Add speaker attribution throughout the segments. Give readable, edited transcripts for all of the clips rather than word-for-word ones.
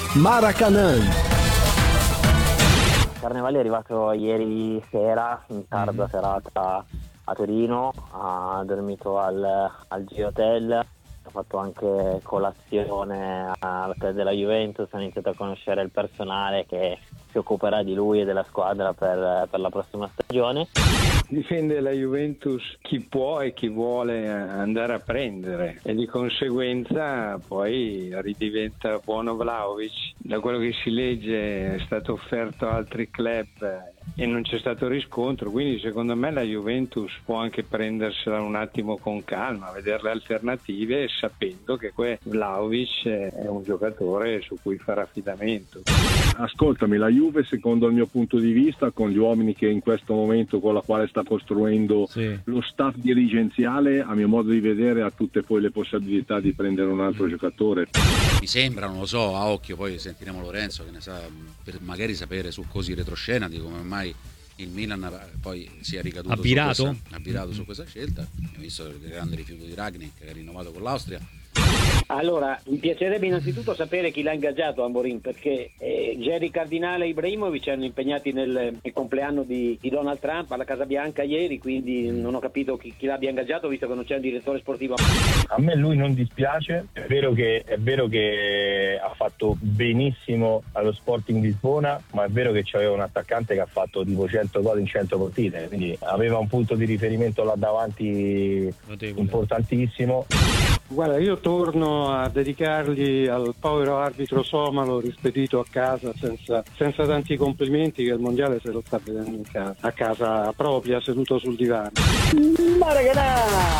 Speaker 1: Maracanã.
Speaker 2: Carnevale è arrivato ieri sera, in tarda serata a Torino, ha dormito al G-Hotel, ha fatto anche colazione all'hotel della Juventus, ha iniziato a conoscere il personale che si occuperà di lui e della squadra per la prossima stagione.
Speaker 3: Difende la Juventus chi può e chi vuole andare a prendere e di conseguenza poi ridiventa buono Vlahovic. Da quello che si legge è stato offerto a altri club e non c'è stato riscontro, quindi secondo me la Juventus può anche prendersela un attimo con calma, vedere le alternative sapendo che Vlahovic è un giocatore su cui fare affidamento.
Speaker 4: Ascoltami, la Juve secondo il mio punto di vista, con gli uomini che in questo momento con la quale sta costruendo lo staff dirigenziale, a mio modo di vedere ha tutte poi le possibilità di prendere un altro giocatore.
Speaker 5: Mi sembra, non lo so, a occhio, poi sentiremo Lorenzo che ne sa, per magari sapere su così retroscena di come mai il Milan poi sia ricaduto su questa scelta. Abbiamo visto il grande rifiuto di Rangnick che ha rinnovato con l'Austria.
Speaker 6: Allora, mi piacerebbe innanzitutto sapere chi l'ha ingaggiato Amorim, perché Jerry Cardinale e Ibrahimovic erano impegnati nel compleanno di Donald Trump alla Casa Bianca ieri, quindi non ho capito chi l'abbia ingaggiato, visto che non c'è un direttore sportivo.
Speaker 7: A me lui non dispiace, è vero che ha fatto benissimo allo Sporting Lisbona, ma è vero che c'aveva un attaccante che ha fatto tipo 100 gol in 100 partite, quindi aveva un punto di riferimento là davanti importantissimo.
Speaker 3: Guarda, io torno a dedicargli al povero arbitro somalo rispedito a casa senza tanti complimenti, che il mondiale se lo sta vedendo in casa, a casa propria, seduto sul divano.
Speaker 6: Maracanã!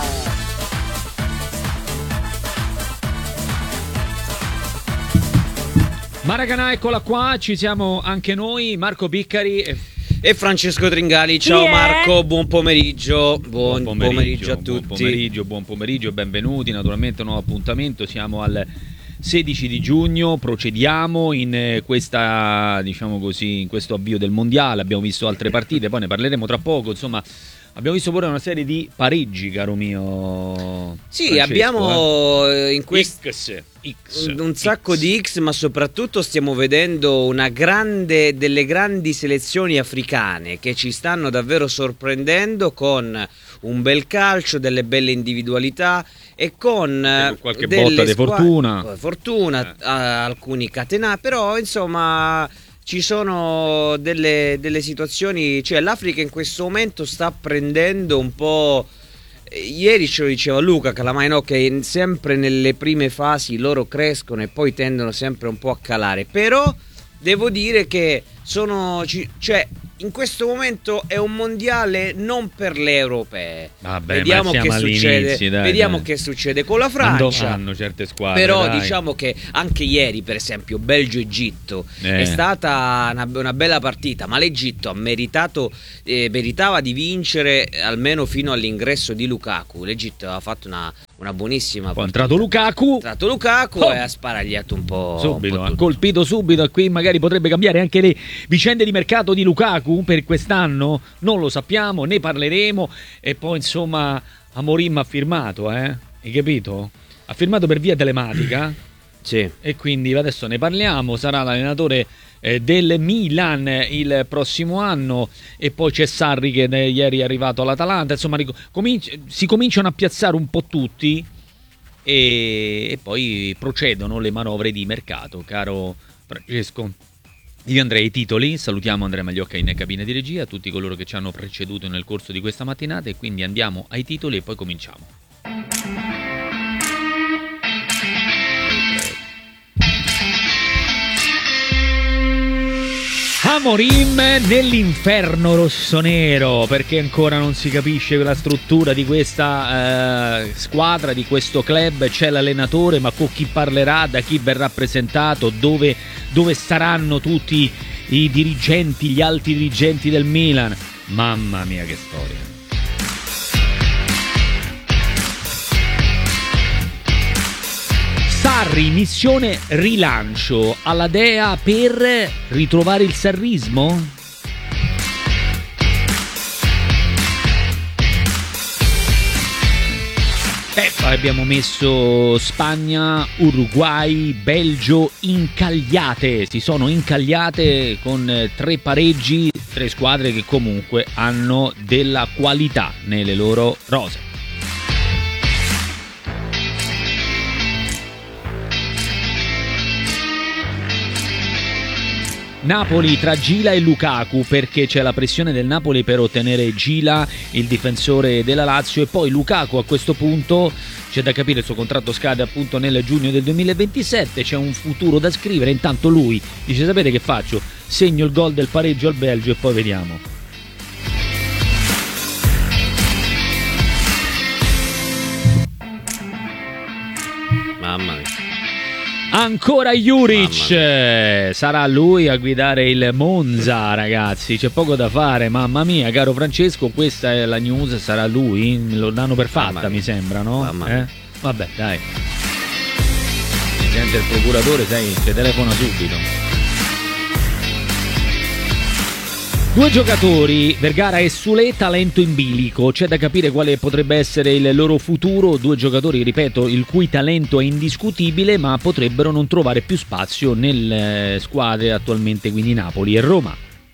Speaker 8: Maracanã, eccola qua, ci siamo anche noi, Marco Piccari
Speaker 9: e Francesco Tringali. Ciao Marco, buon pomeriggio. Buon pomeriggio a tutti.
Speaker 8: Buon pomeriggio, benvenuti. Naturalmente un nuovo appuntamento, siamo al 16 di giugno, procediamo in questa, diciamo così, in questo avvio del mondiale. Abbiamo visto altre partite, poi ne parleremo tra poco, insomma. Abbiamo visto pure una serie di pareggi, caro mio
Speaker 9: Sì,
Speaker 8: Francesco,
Speaker 9: abbiamo in
Speaker 8: X.
Speaker 9: un sacco di X, ma soprattutto stiamo vedendo delle grandi selezioni africane che ci stanno davvero sorprendendo, con un bel calcio, delle belle individualità e con
Speaker 8: qualche botta di
Speaker 9: fortuna, alcuni catenati, però insomma ci sono delle situazioni, cioè l'Africa in questo momento sta prendendo un po'. Ieri ce lo diceva Luca Calamaino, che sempre nelle prime fasi loro crescono e poi tendono sempre un po' a calare, però devo dire che in questo momento è un mondiale non per le europee. Vediamo che succede. Vediamo che succede con la Francia.
Speaker 8: Hanno certe squadre.
Speaker 9: Però diciamo che anche ieri, per esempio, Belgio-Egitto è stata una bella partita, ma l'Egitto meritava di vincere almeno fino all'ingresso di Lukaku. L'Egitto aveva fatto una buonissima partita.
Speaker 8: È entrato Lukaku
Speaker 9: e ha sparagliato un po'.
Speaker 8: Subito, ha colpito subito, e qui magari potrebbe cambiare anche le vicende di mercato di Lukaku per quest'anno, non lo sappiamo, ne parleremo. E poi insomma Amorim ha firmato, hai capito? Ha firmato per via telematica.
Speaker 9: Sì.
Speaker 8: E quindi adesso ne parliamo, sarà l'allenatore del Milan il prossimo anno, e poi c'è Sarri che ieri è arrivato all'Atalanta, insomma si cominciano a piazzare un po' tutti e poi procedono le manovre di mercato, caro Francesco. Io andrei ai titoli, salutiamo Andrea Magliocca in cabina di regia, tutti coloro che ci hanno preceduto nel corso di questa mattinata, e quindi andiamo ai titoli e poi cominciamo. Amorim nell'inferno rossonero, perché ancora non si capisce la struttura di questa squadra, di questo club. C'è l'allenatore, ma con chi parlerà, da chi verrà presentato, dove saranno tutti i dirigenti, gli alti dirigenti del Milan. Mamma mia che storia. Sarri, missione rilancio alla Dea per ritrovare il sarrismo? Abbiamo messo Spagna, Uruguay, Belgio incagliate, si sono incagliate con 3 pareggi, 3 squadre che comunque hanno della qualità nelle loro rose. Napoli tra Gila e Lukaku, perché c'è la pressione del Napoli per ottenere Gila, il difensore della Lazio, e poi Lukaku a questo punto c'è da capire, il suo contratto scade appunto nel giugno del 2027, c'è un futuro da scrivere. Intanto lui dice: sapete che faccio? Segno il gol del pareggio al Belgio e poi vediamo.
Speaker 9: Mamma mia.
Speaker 8: Ancora Juric, sarà lui a guidare il Monza, ragazzi, c'è poco da fare, mamma mia, caro Francesco, questa è la news, sarà lui, lo danno per fatta, mi sembra, no? Vabbè, dai, sente il procuratore, sai, che telefona subito. 2 giocatori, Vergara e Sule, talento in bilico, c'è da capire quale potrebbe essere il loro futuro. 2 giocatori, ripeto, il cui talento è indiscutibile, ma potrebbero non trovare più spazio nelle squadre attualmente, quindi Napoli e Roma.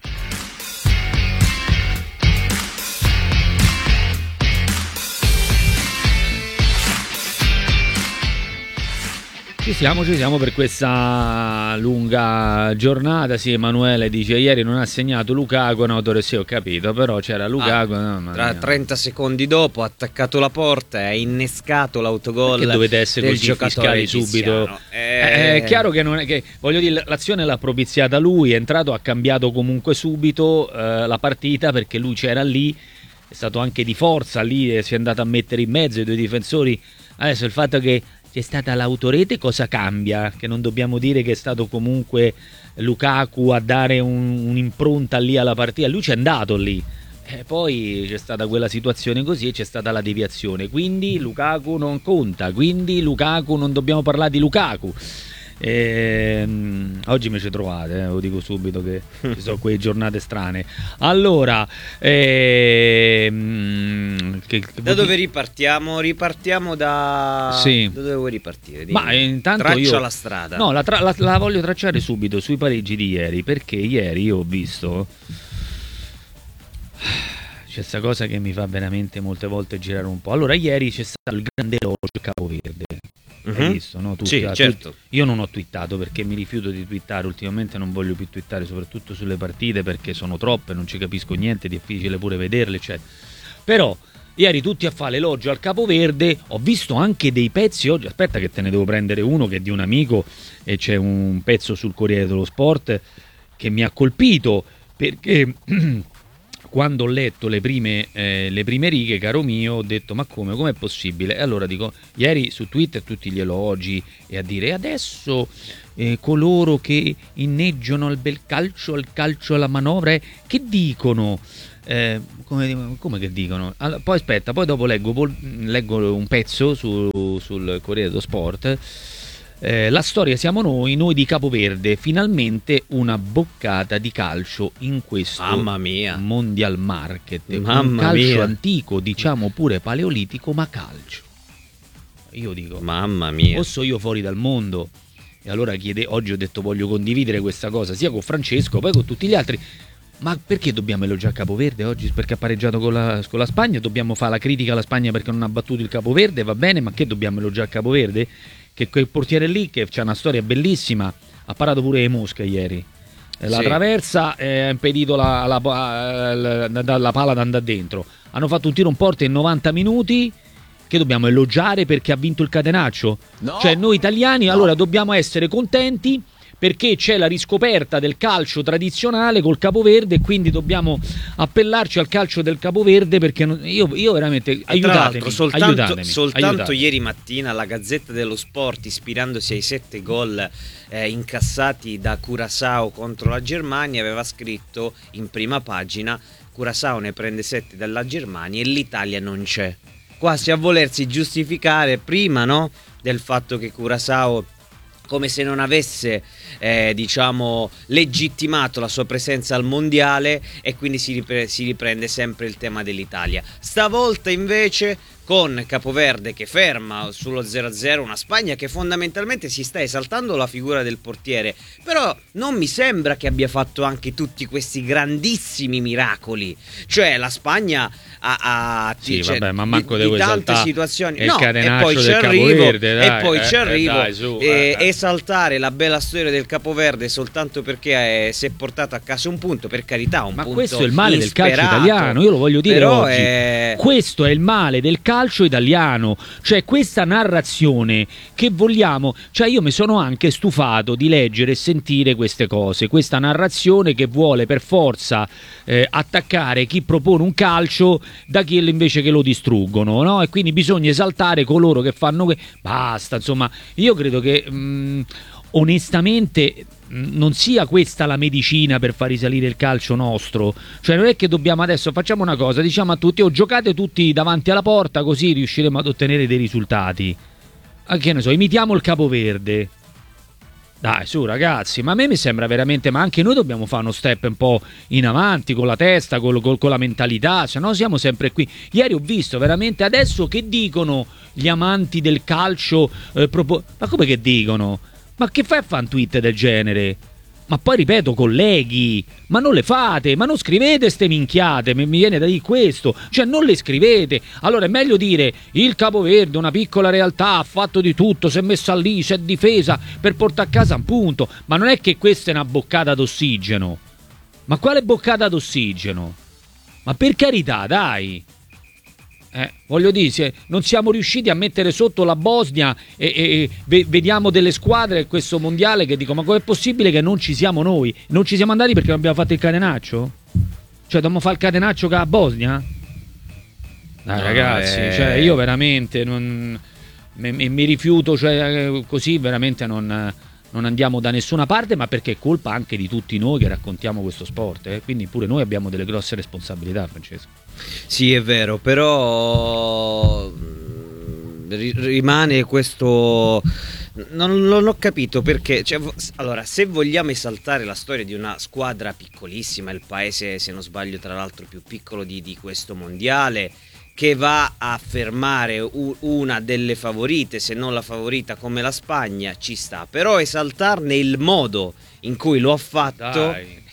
Speaker 8: Ci siamo per questa lunga giornata. Sì, Emanuele dice: ieri non ha segnato Lukaku, no, sì, ho capito, però c'era Lukaku,
Speaker 9: tra 30 secondi dopo ha attaccato la porta e ha innescato l'autogol.
Speaker 8: Che dovete essere
Speaker 9: del
Speaker 8: così
Speaker 9: giocatore
Speaker 8: fiscali subito? È chiaro che non è che, voglio dire, l'azione l'ha propiziata lui, è entrato, ha cambiato comunque subito la partita, perché lui c'era lì, è stato anche di forza lì, si è andato a mettere in mezzo i 2 difensori. Adesso il fatto che c'è stata l'autorete cosa cambia? Che non dobbiamo dire che è stato comunque Lukaku a dare un'impronta lì alla partita, lui c'è andato lì, poi c'è stata quella situazione così e c'è stata la deviazione, quindi Lukaku non conta, quindi Lukaku non dobbiamo parlare di Lukaku. Oggi mi ci trovate, lo dico subito che ci sono quelle giornate strane. Allora,
Speaker 9: da dove ripartiamo? Ripartiamo da...
Speaker 8: Sì.
Speaker 9: Da dove vuoi ripartire?
Speaker 8: Ma intanto
Speaker 9: traccia la strada.
Speaker 8: No, la voglio tracciare subito sui pareggi di ieri, perché ieri io ho visto, c'è questa cosa che mi fa veramente molte volte girare un po'. Allora, ieri c'è stato il grande elogio Capoverde. Hai visto, no?
Speaker 9: Sì, certo.
Speaker 8: Io non ho twittato perché mi rifiuto di twittare, ultimamente non voglio più twittare, soprattutto sulle partite, perché sono troppe, non ci capisco niente, è difficile pure vederle, eccetera. Però ieri tutti a fare l'elogio al Capoverde, ho visto anche dei pezzi oggi, aspetta che te ne devo prendere uno che è di un amico, e c'è un pezzo sul Corriere dello Sport che mi ha colpito, perché quando ho letto le prime righe, caro mio, ho detto: ma com'è possibile? E allora dico, ieri su Twitter tutti gli elogi, e a dire adesso coloro che inneggiano al bel calcio, al calcio alla manovra, che dicono? Come che dicono? Allora, poi aspetta, poi dopo leggo un pezzo sul Corriere dello Sport. La storia siamo noi di Capoverde, finalmente una boccata di calcio in questo mondial market, un calcio antico, diciamo pure paleolitico, ma calcio. Io dico,
Speaker 9: mamma mia,
Speaker 8: o so io fuori dal mondo? E allora oggi ho detto voglio condividere questa cosa sia con Francesco, poi con tutti gli altri. Ma perché dobbiamo elogiare Capoverde oggi? Perché ha pareggiato con la Spagna? Dobbiamo fare la critica alla Spagna perché non ha battuto il Capoverde? Va bene, ma che dobbiamo elogiare Capoverde? Che quel portiere lì, che c'ha una storia bellissima, ha parato pure le mosche ieri. La traversa ha impedito la palla ad andare dentro. Hanno fatto un tiro in porta in 90 minuti. Che dobbiamo elogiare perché ha vinto il catenaccio? No. Cioè noi italiani allora dobbiamo essere contenti perché c'è la riscoperta del calcio tradizionale col Capoverde, e quindi dobbiamo appellarci al calcio del Capoverde, perché io veramente aiutatemi.
Speaker 9: Soltanto ieri mattina la Gazzetta dello Sport, ispirandosi ai 7 gol incassati da Curaçao contro la Germania, aveva scritto in prima pagina: Curaçao ne prende 7 dalla Germania e l'Italia non c'è. Quasi a volersi giustificare prima, no, del fatto che Curaçao, come se non avesse legittimato la sua presenza al mondiale, e quindi si riprende sempre il tema dell'Italia. Stavolta invece con Capoverde che ferma sullo 0-0 una Spagna che fondamentalmente si sta esaltando la figura del portiere, però non mi sembra che abbia fatto anche tutti questi grandissimi miracoli, cioè la Spagna
Speaker 8: sì,
Speaker 9: cioè,
Speaker 8: vabbè, ma manco
Speaker 9: di tante situazioni,
Speaker 8: no, e poi ci
Speaker 9: arrivo,
Speaker 8: su,
Speaker 9: esaltare la bella storia del Capoverde soltanto perché si è portato a casa un punto, per carità, un punto
Speaker 8: questo è il male
Speaker 9: insperato,
Speaker 8: del calcio italiano, io lo voglio dire
Speaker 9: però
Speaker 8: oggi. Questo è il male del calcio italiano, cioè questa narrazione che vogliamo, cioè io mi sono anche stufato di leggere e sentire queste cose, questa narrazione che vuole per forza attaccare chi propone un calcio da chi invece che lo distruggono, no? E quindi bisogna esaltare coloro che fanno basta, insomma, io credo che onestamente non sia questa la medicina per far risalire il calcio nostro, cioè non è che dobbiamo adesso, facciamo una cosa, diciamo a tutti giocate tutti davanti alla porta così riusciremo ad ottenere dei risultati, anche ne so, imitiamo il Capoverde. Dai, su ragazzi, ma a me mi sembra veramente, ma anche noi dobbiamo fare uno step un po' in avanti con la testa, con la mentalità, se no siamo sempre qui. Ieri ho visto veramente, adesso che dicono gli amanti del calcio, ma come che dicono? Ma che fai a fare un tweet del genere? Ma poi ripeto, colleghi, ma non le fate, ma non scrivete ste minchiate, mi viene da dire questo, cioè non le scrivete. Allora è meglio dire il Capoverde, una piccola realtà, ha fatto di tutto, si è messa lì, si è difesa per portare a casa un punto, ma non è che questa è una boccata d'ossigeno. Ma quale boccata d'ossigeno? Ma per carità, dai. Voglio dire, non siamo riusciti a mettere sotto la Bosnia e vediamo delle squadre in questo mondiale che dicono: ma com'è possibile che non ci siamo noi? Non ci siamo andati perché non abbiamo fatto il catenaccio? Cioè dobbiamo fare il catenaccio con la Bosnia? Dai, no, ragazzi, cioè io veramente mi rifiuto, cioè così veramente non andiamo da nessuna parte, ma perché è colpa anche di tutti noi che raccontiamo questo sport, quindi pure noi abbiamo delle grosse responsabilità, Francesco.
Speaker 9: Sì, è vero, però rimane questo, non ho capito perché, cioè, allora, se vogliamo esaltare la storia di una squadra piccolissima, il paese, se non sbaglio, tra l'altro più piccolo di questo mondiale, che va a fermare una delle favorite, se non la favorita come la Spagna, ci sta, però esaltarne il modo in cui lo ha fatto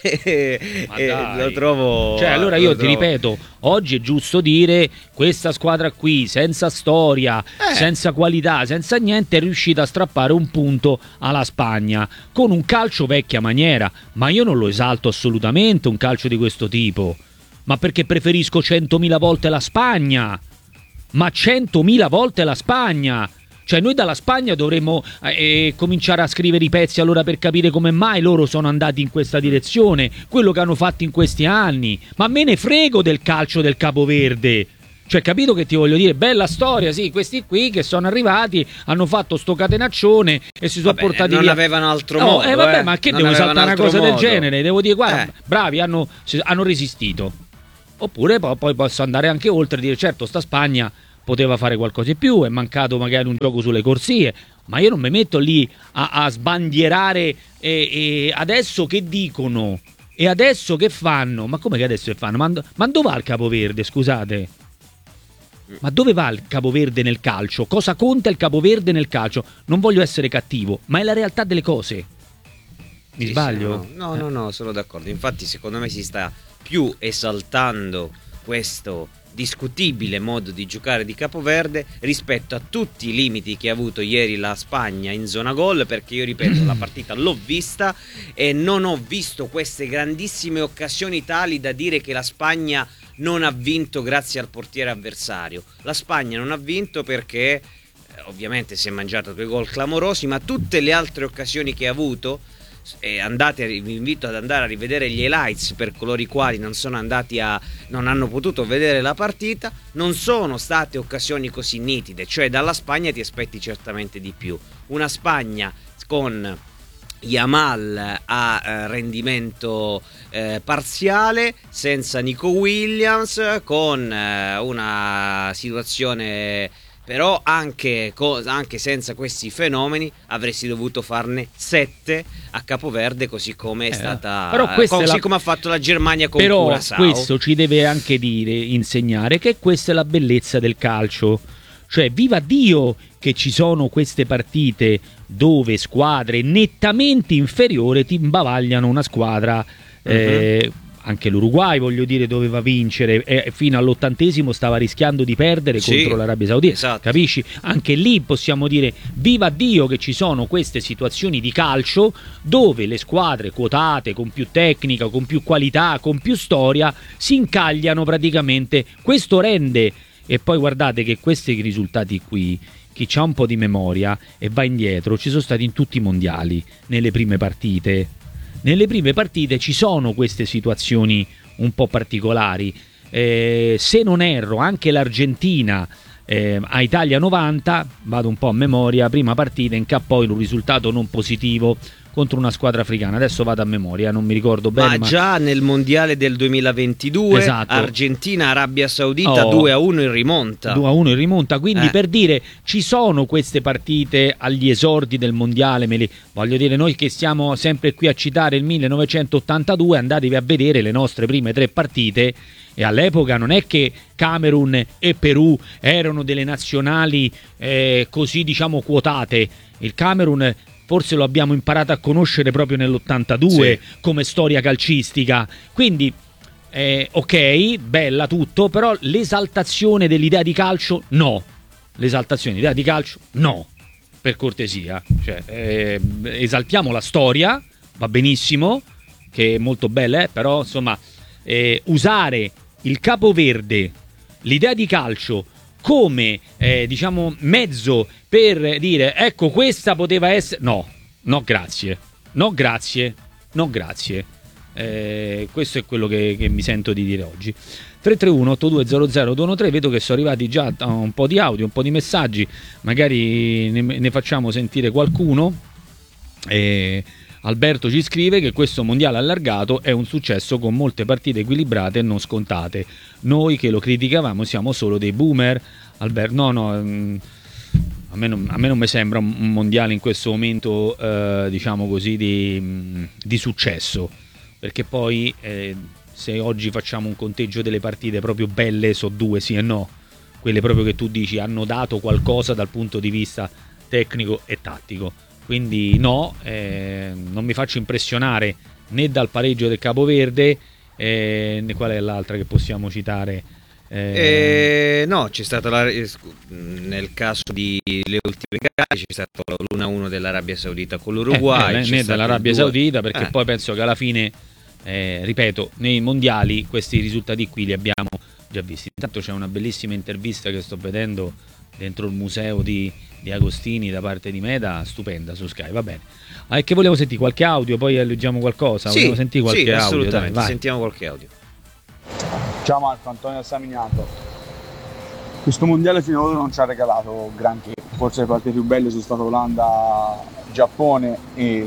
Speaker 9: lo trovo,
Speaker 8: cioè allora io ti ripeto, oggi è giusto dire questa squadra qui senza storia, senza qualità, senza niente, è riuscita a strappare un punto alla Spagna con un calcio vecchia maniera, ma io non lo esalto assolutamente un calcio di questo tipo, ma perché preferisco 100.000 volte la Spagna, ma 100.000 volte la Spagna. Cioè noi dalla Spagna dovremmo cominciare a scrivere i pezzi allora per capire come mai loro sono andati in questa direzione, quello che hanno fatto in questi anni. Ma me ne frego del calcio del Capoverde. Cioè, capito che ti voglio dire? Bella storia, sì, questi qui che sono arrivati, hanno fatto sto catenaccione e si sono portati
Speaker 9: non
Speaker 8: via.
Speaker 9: avevano altro modo.
Speaker 8: Vabbè, ma che
Speaker 9: non
Speaker 8: devo saltare una cosa
Speaker 9: modo.
Speaker 8: del genere? Devo dire, guarda, bravi, hanno resistito. Oppure poi posso andare anche oltre e dire, certo, sta Spagna poteva fare qualcosa di più, è mancato magari un gioco sulle corsie, ma io non mi metto lì a sbandierare e adesso che dicono e adesso che fanno, ma come che adesso che fanno? Ma dove va il Capoverde, scusate? Ma dove va il Capoverde nel calcio? Cosa conta il Capoverde nel calcio? Non voglio essere cattivo, ma è la realtà delle cose. Mi sbaglio?
Speaker 9: No, sono d'accordo. Infatti secondo me si sta più esaltando questo discutibile modo di giocare di Capoverde rispetto a tutti i limiti che ha avuto ieri la Spagna in zona gol, perché io ripeto, la partita l'ho vista e non ho visto queste grandissime occasioni tali da dire che la Spagna non ha vinto grazie al portiere avversario. La Spagna non ha vinto perché ovviamente si è mangiato 2 gol clamorosi, ma tutte le altre occasioni che ha avuto, vi invito ad andare a rivedere gli highlights per coloro i quali non hanno potuto vedere la partita, non sono state occasioni così nitide, cioè dalla Spagna ti aspetti certamente di più, una Spagna con Yamal a rendimento parziale, senza Nico Williams, con una situazione però anche senza questi fenomeni avresti dovuto farne 7 a Capoverde, così come è stata, così come ha fatto la Germania con Curaçao.
Speaker 8: Però questo ci deve anche insegnare che questa è la bellezza del calcio, cioè viva Dio che ci sono queste partite dove squadre nettamente inferiori ti imbavagliano una squadra. Anche l'Uruguay, voglio dire, doveva vincere, fino all'80° stava rischiando di perdere contro l'Arabia Saudita,
Speaker 9: esatto.
Speaker 8: Capisci? Anche lì possiamo dire viva Dio che ci sono queste situazioni di calcio dove le squadre quotate con più tecnica, con più qualità, con più storia si incagliano praticamente. Questo rende, e poi guardate che questi risultati qui, chi c'ha un po' di memoria e va indietro, ci sono stati in tutti i mondiali, nelle prime partite. Nelle prime partite ci sono queste situazioni un po' particolari. Se non erro, anche l'Argentina a Italia 90, vado un po' a memoria, prima partita incappò in un risultato non positivo contro una squadra africana. Adesso vado a memoria, non mi ricordo bene.
Speaker 9: Ma già nel mondiale del 2022, esatto. Argentina-Arabia Saudita 2-1 in rimonta.
Speaker 8: 2-1 in rimonta, quindi per dire ci sono queste partite agli esordi del mondiale. Voglio dire, noi che stiamo sempre qui a citare il 1982, andatevi a vedere le nostre prime 3 partite. E all'epoca non è che Camerun e Perù erano delle nazionali così diciamo quotate. Il Camerun forse lo abbiamo imparato a conoscere proprio nell'82 come storia calcistica. Quindi ok, bella tutto, però l'esaltazione dell'idea di calcio no. L'esaltazione dell'idea di calcio no, per cortesia. Cioè, esaltiamo la storia, va benissimo, che è molto bella, però insomma usare il Capoverde, l'idea di calcio come diciamo mezzo per dire ecco questa poteva essere no grazie questo è quello che mi sento di dire oggi. 331-8200-213, vedo che sono arrivati già un po' di audio, un po' di messaggi, magari ne facciamo sentire qualcuno. Alberto ci scrive che questo mondiale allargato è un successo con molte partite equilibrate e non scontate. Noi che lo criticavamo siamo solo dei boomer. Alberto, no, a me non mi sembra un mondiale in questo momento, diciamo così, di successo, perché poi se oggi facciamo un conteggio delle partite proprio belle, so 2 sì e no, quelle proprio che tu dici hanno dato qualcosa dal punto di vista tecnico e tattico. Quindi no, non mi faccio impressionare né dal pareggio del Capoverde, né qual è l'altra che possiamo citare?
Speaker 9: No, c'è stato nel caso di le ultime gare c'è stato l'1-1 dell'Arabia Saudita con l'Uruguay,
Speaker 8: né dall'Arabia Saudita, perché poi penso che alla fine, ripeto, nei mondiali questi risultati qui li abbiamo già visti. Intanto c'è una bellissima intervista che sto vedendo dentro il museo di Agostini da parte di Meda, stupenda, su Sky, va bene. Che volevo sentire qualche audio, poi leggiamo qualcosa.
Speaker 9: Sì,
Speaker 8: volevo sentire qualche audio,
Speaker 9: assolutamente.
Speaker 8: Dai,
Speaker 9: sentiamo qualche audio.
Speaker 1: Ciao Marco, Antonio Samignato. Questo mondiale fino ad ora non ci ha regalato granché, forse le partite più belle sono state Olanda, Giappone e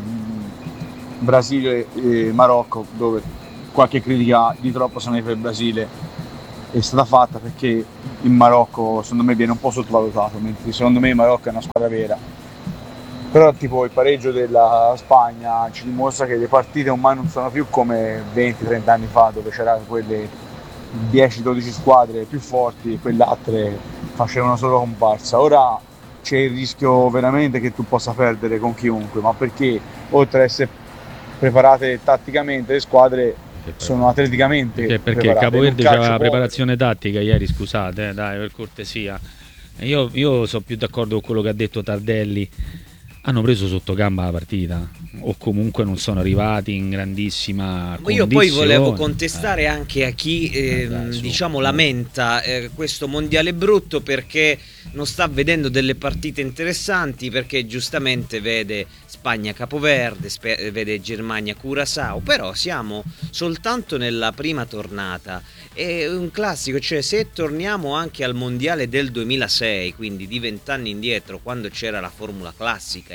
Speaker 1: Brasile e Marocco, dove qualche critica di troppo secondo me per il Brasile è stata fatta, perché il Marocco secondo me viene un po' sottovalutato, mentre secondo me il Marocco è una squadra vera. Però tipo il pareggio della Spagna ci dimostra che le partite ormai non sono più come 20-30 anni fa, dove c'erano quelle 10-12 squadre più forti e quelle altre facevano solo comparsa. Ora c'è il rischio veramente che tu possa perdere con chiunque, ma perché oltre ad essere preparate tatticamente le squadre sono atleticamente
Speaker 8: perché Capoverde c'aveva la preparazione tattica ieri, scusate, dai, per cortesia. Io sono più d'accordo con quello che ha detto Tardelli. Hanno preso sotto gamba la partita, o comunque non sono arrivati in grandissima condizione.
Speaker 9: Io poi volevo contestare anche a chi diciamo lamenta questo mondiale brutto perché non sta vedendo delle partite interessanti, perché giustamente vede Spagna Capoverde, vede Germania Curaçao, però siamo soltanto nella prima tornata. È un classico, cioè se torniamo anche al mondiale del 2006, quindi di 20 anni indietro, quando c'era la formula classica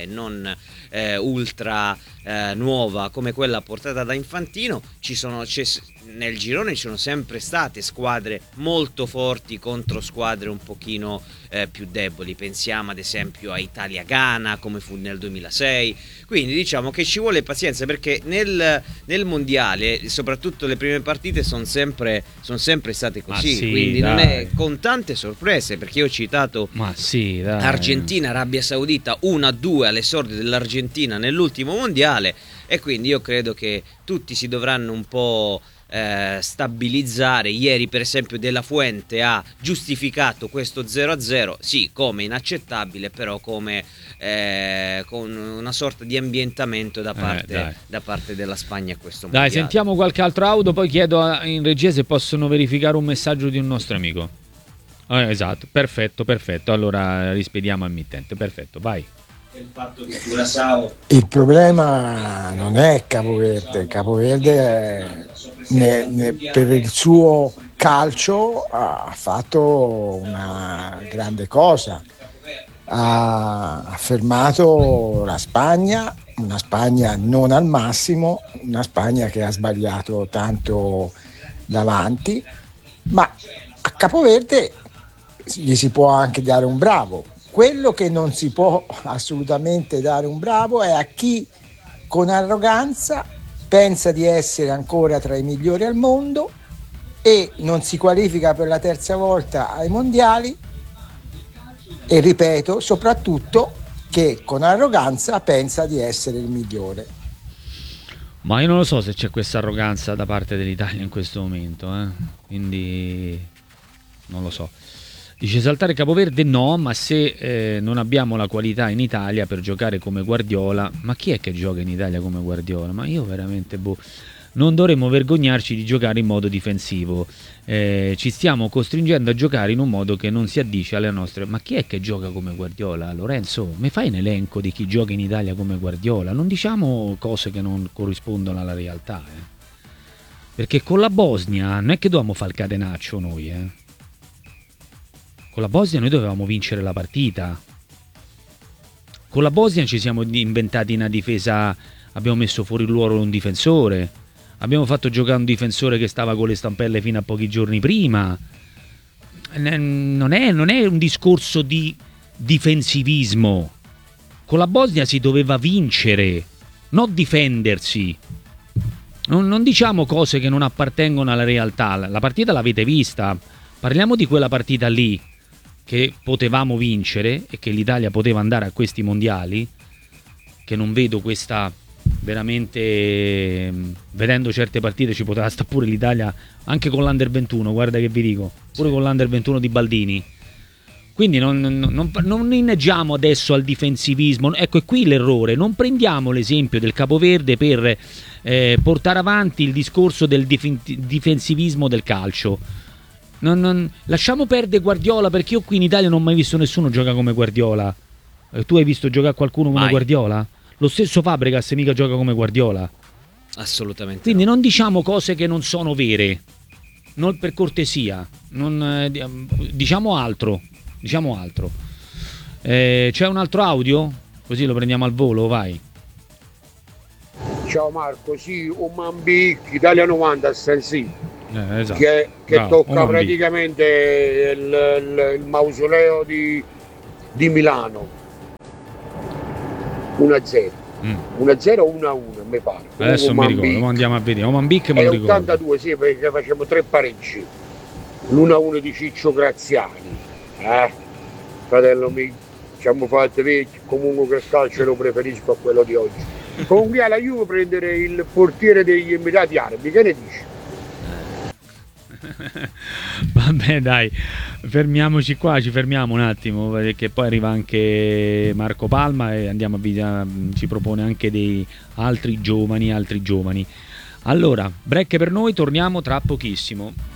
Speaker 9: e non ultra nuova come quella portata da Infantino. Nel girone ci sono sempre state squadre molto forti contro squadre un pochino più deboli, pensiamo ad esempio a Italia-Ghana come fu nel 2006, quindi diciamo che ci vuole pazienza, perché nel mondiale soprattutto le prime partite sono sempre state così, sì, quindi dai, non è con tante sorprese, perché io ho citato Argentina, Arabia Saudita 1-2 all'esordio dell'Argentina nell'ultimo mondiale, e quindi io credo che tutti si dovranno un po' stabilizzare. Ieri per esempio De La Fuente ha giustificato questo 0-0 sì come inaccettabile, però come con una sorta di ambientamento da parte della Spagna a questo mondiale.
Speaker 8: Dai, sentiamo qualche altro audio, poi chiedo in regia se possono verificare un messaggio di un nostro amico. Esatto, perfetto, allora rispediamo al mittente, perfetto, vai.
Speaker 10: Il problema non è Capoverde per il suo calcio ha fatto una grande cosa, ha fermato la Spagna, una Spagna non al massimo, una Spagna che ha sbagliato tanto davanti, ma a Capoverde gli si può anche dare un bravo. Quello che non si può assolutamente dare un bravo è a chi con arroganza pensa di essere ancora tra i migliori al mondo e non si qualifica per la terza volta ai mondiali, e ripeto, soprattutto che con arroganza pensa di essere il migliore.
Speaker 8: Ma io non lo so se c'è questa arroganza da parte dell'Italia in questo momento, quindi non lo so. Dice saltare Capoverde no, ma se non abbiamo la qualità in Italia per giocare come Guardiola, ma chi è che gioca in Italia come Guardiola? Ma io veramente non dovremmo vergognarci di giocare in modo difensivo, ci stiamo costringendo a giocare in un modo che non si addice alle nostre. Ma chi è che gioca come Guardiola? Lorenzo, mi fai un elenco di chi gioca in Italia come Guardiola? Non diciamo cose che non corrispondono alla realtà, perché con la Bosnia non è che dovevamo fare il catenaccio noi, Con la Bosnia noi dovevamo vincere la partita. Con la Bosnia ci siamo inventati una difesa, abbiamo messo fuori ruolo un difensore, abbiamo fatto giocare un difensore che stava con le stampelle fino a pochi giorni prima. Non è un discorso di difensivismo. Con la Bosnia si doveva vincere, non difendersi. Non diciamo cose che non appartengono alla realtà. La partita l'avete vista, parliamo di quella partita lì che potevamo vincere e che l'Italia poteva andare a questi mondiali, che non vedo questa veramente, vedendo certe partite ci poteva stare pure l'Italia anche con l'Under 21, guarda che vi dico, pure con l'Under 21 di Baldini. Quindi non inneggiamo adesso al difensivismo, ecco è qui l'errore, non prendiamo l'esempio del Capoverde per portare avanti il discorso del difensivismo del calcio. Lasciamo perdere Guardiola, perché io qui in Italia non ho mai visto nessuno giocare come Guardiola. Tu hai visto giocare qualcuno come Guardiola? Lo stesso Fabregas mica gioca come Guardiola.
Speaker 9: Assolutamente.
Speaker 8: Quindi non diciamo cose che non sono vere, non, per cortesia, diciamo altro. C'è un altro audio? Così lo prendiamo al volo, vai.
Speaker 11: Ciao Marco, sì, un Mambic Italia 90 sì.
Speaker 8: Esatto.
Speaker 11: Che tocca praticamente il mausoleo di Milano. 1-0 1-0 o 1-1 mi pare.
Speaker 8: Adesso mi ricordo, andiamo a vedere. Mambic me lo ricordo.
Speaker 11: 82 sì, perché facciamo 3 pareggi. L'1-1 di Ciccio Graziani, fratello mio, ci hanno fatto vecchio, comunque che calcio lo preferisco a quello di oggi. Comunque la Juve prendere il portiere degli Emirati Arabi, che ne dici?
Speaker 8: Vabbè dai, fermiamoci qua, ci fermiamo un attimo, perché poi arriva anche Marco Palma e andiamo ci propone anche dei altri giovani. Allora, break per noi, torniamo tra pochissimo.